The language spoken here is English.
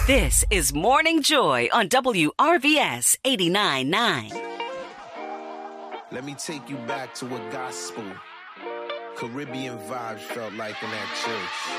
This is Morning Joy on WRVS 89.9. Let me take you back to what gospel, Caribbean vibes felt like in that church.